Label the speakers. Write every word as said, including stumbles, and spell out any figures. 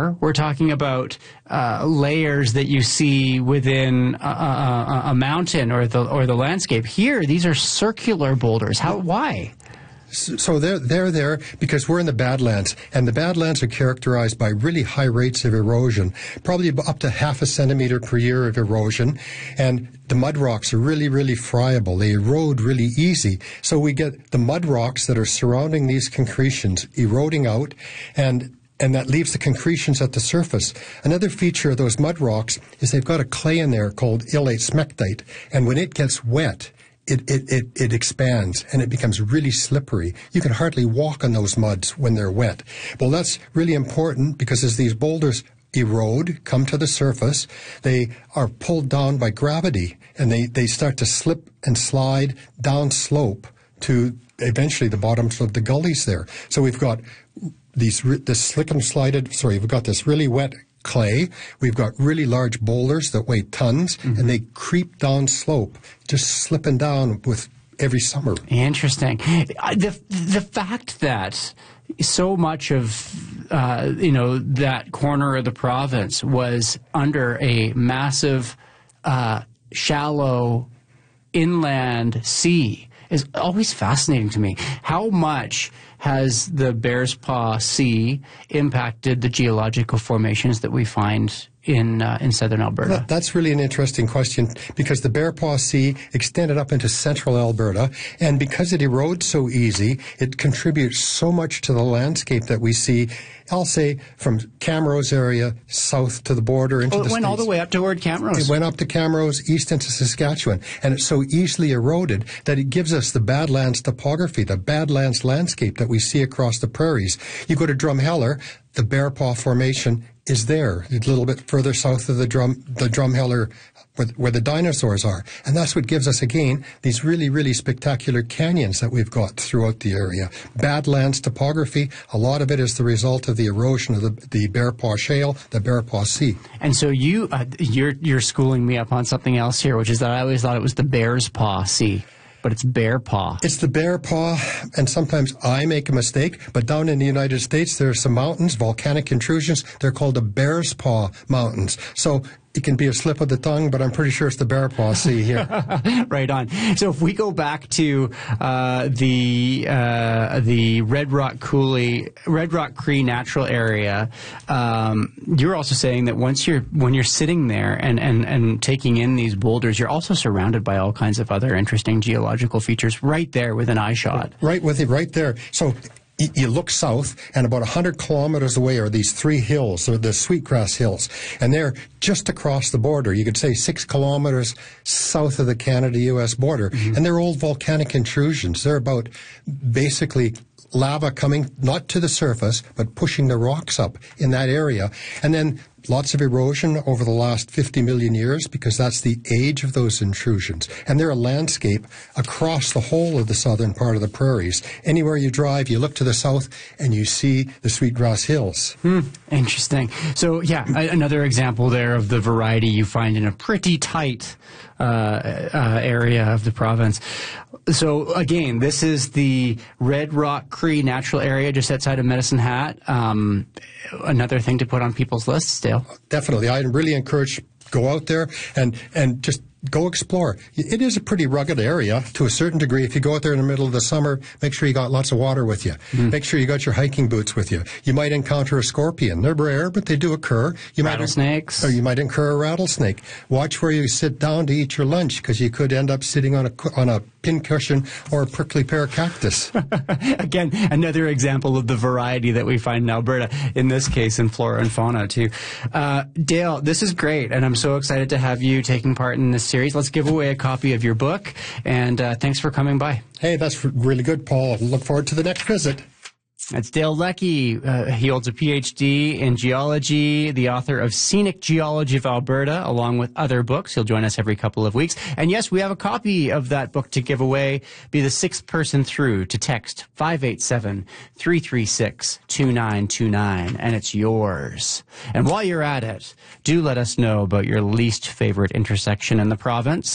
Speaker 1: there, we're talking about uh, layers that you see within a, a, a mountain or the or the landscape. Here, these are circular boulders. How? Why?
Speaker 2: So they're, they're there because we're in the Badlands, and the Badlands are characterized by really high rates of erosion, probably up to half a centimeter per year of erosion, and the mud rocks are really, really friable. They erode really easy. So we get the mud rocks that are surrounding these concretions eroding out, and and that leaves the concretions at the surface. Another feature of those mud rocks is they've got a clay in there called illite smectite, and when it gets wet, It, it, it, it expands and it becomes really slippery. You can hardly walk on those muds when they're wet. Well, that's really important because as these boulders erode, come to the surface, they are pulled down by gravity and they, they start to slip and slide down slope to eventually the bottoms of the gullies there. So we've got these, this slick and slided, sorry, we've got this really wet clay. We've got really large boulders that weigh tons, mm-hmm. and they creep down slope, just slipping down with every summer.
Speaker 1: Interesting. The the fact that so much of uh, you know that corner of the province was under a massive, uh, shallow inland sea is always fascinating to me. How much has the Bearspaw Sea impacted the geological formations that we find in uh, in southern Alberta?
Speaker 2: That, that's really an interesting question because the Bearspaw Sea extended up into central Alberta, and because it erodes so easy, it contributes so much to the landscape that we see. I'll say from Camrose area south to the border into
Speaker 1: oh,
Speaker 2: the
Speaker 1: it went
Speaker 2: States.
Speaker 1: all the way up toward Camrose.
Speaker 2: It went up to Camrose, east into Saskatchewan, and it's so easily eroded that it gives us the Badlands topography, the Badlands landscape that we see across the prairies. You go to Drumheller, the Bearspaw Formation is there, a little bit further south of the Drum, the Drumheller, where, where the dinosaurs are. And that's what gives us, again, these really, really spectacular canyons that we've got throughout the area. Badlands topography, a lot of it is the result of the erosion of the, the Bearspaw Shale, the Bearspaw Sea.
Speaker 1: And so you, uh, you're, you're schooling me up on something else here, which is that I always thought it was the Bearspaw Sea. But it's Bearspaw.
Speaker 2: It's the Bearspaw, and sometimes I make a mistake, but down in the United States there are some mountains, volcanic intrusions, they're called the Bearspaw Mountains. So it can be a slip of the tongue, but I'm pretty sure it's the Bearspaw Sea here.
Speaker 1: Right on. So if we go back to uh, the uh, the Red Rock Coulee, Red Rock Cree Natural Area, um, you're also saying that once you're when you're sitting there and, and, and taking in these boulders, you're also surrounded by all kinds of other interesting geological features right there with an eye shot.
Speaker 2: Right with it, right there. So you look south, and about one hundred kilometers away are these three hills, or the Sweetgrass Hills, and they're just across the border. You could say six kilometers south of the Canada-U S border, mm-hmm. and they're old volcanic intrusions. They're about basically lava coming not to the surface, but pushing the rocks up in that area. And then lots of erosion over the last fifty million years because that's the age of those intrusions. And they're a landscape across the whole of the southern part of the prairies. Anywhere you drive, you look to the south and you see the Sweetgrass Hills.
Speaker 1: Hmm. Interesting. So, yeah, another example there of the variety you find in a pretty tight uh, uh, area of the province. So, again, this is the Red Rock Cree Natural Area just outside of Medicine Hat. Um, another thing to put on people's lists, Dale.
Speaker 2: Definitely. I really encourage go out there and, and just go explore. It is a pretty rugged area to a certain degree. If you go out there in the middle of the summer, make sure you got lots of water with you. Mm. Make sure you got your hiking boots with you. You might encounter a scorpion. They're rare, but they do occur. You
Speaker 1: Rattlesnakes.
Speaker 2: Might, or you might incur a rattlesnake. Watch where you sit down to eat your lunch because you could end up sitting on a, on a pincushion or a prickly pear cactus.
Speaker 1: Again, another example of the variety that we find in Alberta, in this case in flora and fauna too. Uh, Dale, this is great, and I'm so excited to have you taking part in this series. Let's give away a copy of your book, and uh, thanks for coming by.
Speaker 2: Hey, that's really good, Paul. Look forward to the next visit.
Speaker 1: That's Dale Leckie. Uh, he holds a P H D in geology, the author of Scenic Geology of Alberta, along with other books. He'll join us every couple of weeks. And yes, we have a copy of that book to give away. Be the sixth person through to text five eight seven, three three six, two nine two nine, and it's yours. And while you're at it, do let us know about your least favorite intersection in the province.